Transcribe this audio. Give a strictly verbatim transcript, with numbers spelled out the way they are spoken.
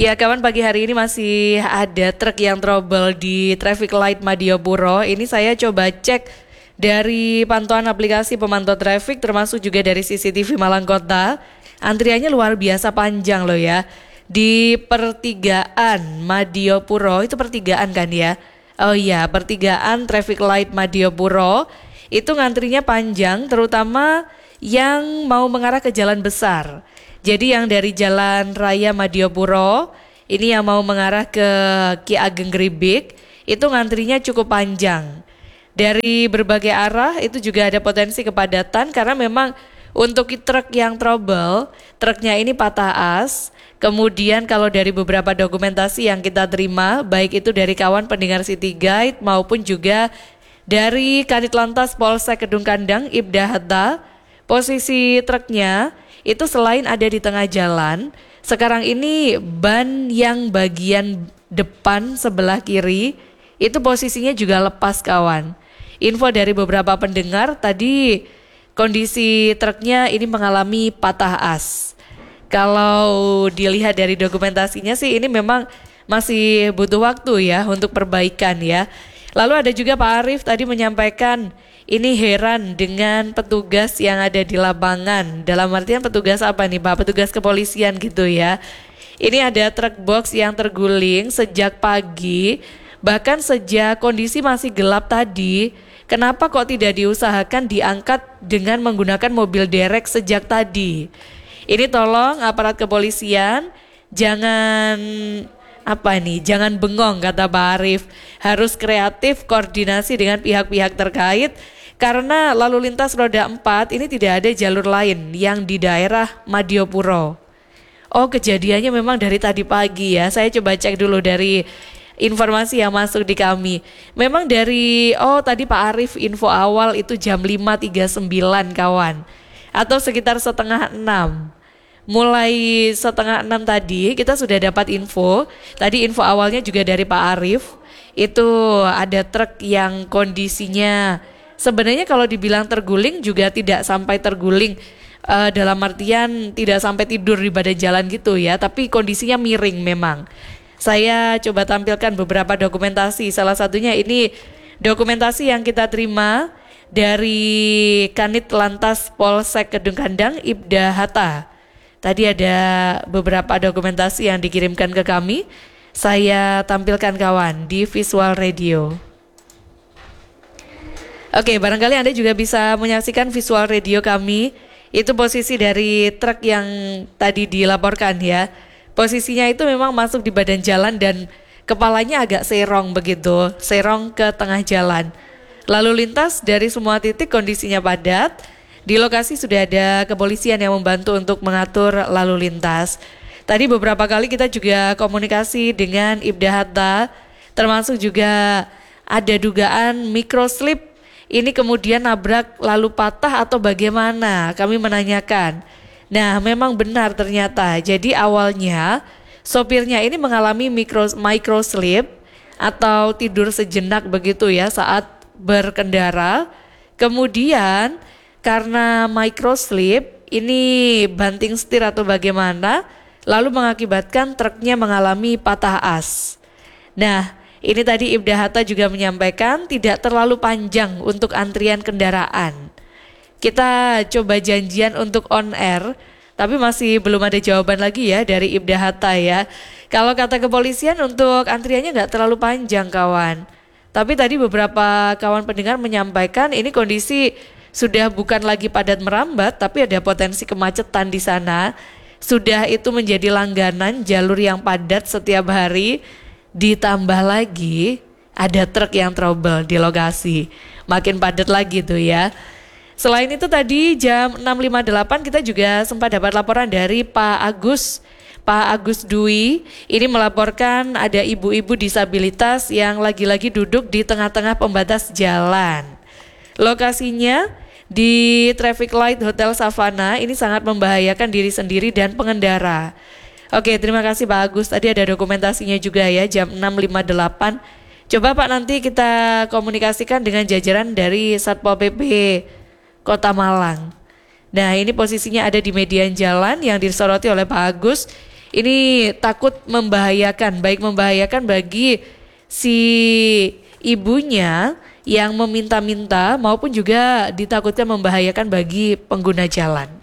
Ya kawan, pagi hari ini masih ada truk yang trouble di traffic light Madiopuro. Ini saya coba cek dari pantauan aplikasi pemantau traffic termasuk juga dari C C T V Malang Kota. Antriannya luar biasa panjang loh ya. Di pertigaan Madiopuro, itu pertigaan kan ya? Oh iya, pertigaan traffic light Madiopuro. Itu ngantrinya panjang terutama yang mau mengarah ke jalan besar. Jadi yang dari Jalan Raya Madiopuro, ini yang mau mengarah ke Ki Ageng Gribik, itu ngantrinya cukup panjang. Dari berbagai arah itu juga ada potensi kepadatan karena memang untuk truk yang trouble, truknya ini patah as. Kemudian kalau dari beberapa dokumentasi yang kita terima, baik itu dari kawan pendengar City Guide maupun juga dari Kanit Lantas Polsek Kedung Kandang Ibda Hatta, posisi truknya itu selain ada di tengah jalan, sekarang ini ban yang bagian depan sebelah kiri itu posisinya juga lepas kawan. Info dari beberapa pendengar tadi kondisi truknya ini mengalami patah as. Kalau dilihat dari dokumentasinya sih ini memang masih butuh waktu ya untuk perbaikan ya. Lalu ada juga Pak Arief tadi menyampaikan ini heran dengan petugas yang ada di lapangan. Dalam artian petugas apa nih Pak? Petugas kepolisian gitu ya. Ini ada truk box yang terguling sejak pagi. Bahkan sejak kondisi masih gelap tadi. Kenapa kok tidak diusahakan diangkat dengan menggunakan mobil derek sejak tadi? Ini tolong aparat kepolisian jangan apa nih, jangan bengong kata Pak Arief. Harus kreatif koordinasi dengan pihak-pihak terkait karena lalu lintas roda empat ini tidak ada jalur lain yang di daerah Madiopuro. Oh, kejadiannya memang dari tadi pagi ya. Saya coba cek dulu dari informasi yang masuk di kami. Memang dari, oh tadi Pak Arief info awal itu jam lima tiga puluh sembilan kawan. Atau sekitar setengah enam. Mulai setengah enam tadi kita sudah dapat info. Tadi info awalnya juga dari Pak Arief. Itu ada truk yang kondisinya sebenarnya kalau dibilang terguling juga tidak sampai terguling. Uh, dalam artian tidak sampai tidur di badan jalan gitu ya. Tapi kondisinya miring memang. Saya coba tampilkan beberapa dokumentasi. Salah satunya ini dokumentasi yang kita terima dari Kanit Lantas Polsek Kedung Kandang Ibda Hatta. Tadi ada beberapa dokumentasi yang dikirimkan ke kami. Saya tampilkan kawan di visual radio. Oke, barangkali Anda juga bisa menyaksikan visual radio kami. Itu posisi dari truk yang tadi dilaporkan ya. Posisinya itu memang masuk di badan jalan dan kepalanya agak serong begitu, serong ke tengah jalan. Lalu lintas dari semua titik kondisinya padat. Di lokasi sudah ada kepolisian yang membantu untuk mengatur lalu lintas. Tadi beberapa kali kita juga komunikasi dengan Ibda Hatta, termasuk juga ada dugaan microslip. Ini kemudian nabrak lalu patah atau bagaimana? Kami menanyakan. Nah, memang benar ternyata. Jadi awalnya sopirnya ini mengalami micro microslip atau tidur sejenak begitu ya saat berkendara. Kemudian karena microslip ini banting setir atau bagaimana, lalu mengakibatkan truknya mengalami patah as. Nah, ini tadi Ibda Hatta juga menyampaikan tidak terlalu panjang untuk antrian kendaraan. Kita coba janjian untuk on air, tapi masih belum ada jawaban lagi ya dari Ibda Hatta ya. Kalau kata kepolisian untuk antriannya nggak terlalu panjang kawan. Tapi tadi beberapa kawan pendengar menyampaikan ini kondisi sudah bukan lagi padat merambat, tapi ada potensi kemacetan di sana. Sudah itu menjadi langganan jalur yang padat setiap hari. Ditambah lagi ada truk yang trouble di lokasi. Makin padat lagi tuh ya. Selain itu tadi jam enam lima puluh delapan kita juga sempat dapat laporan dari Pak Agus. Pak Agus Dwi ini melaporkan ada ibu-ibu disabilitas yang lagi-lagi duduk di tengah-tengah pembatas jalan. Lokasinya di traffic light Hotel Savana, ini sangat membahayakan diri sendiri dan pengendara. Oke, terima kasih Pak Agus. Tadi ada dokumentasinya juga ya jam enam lima puluh delapan. Coba Pak nanti kita komunikasikan dengan jajaran dari Satpol P P Kota Malang. Nah, ini posisinya ada di median jalan yang disoroti oleh Pak Agus. ini takut membahayakan, baik membahayakan bagi si ibunya yang meminta-minta maupun juga ditakutkan membahayakan bagi pengguna jalan.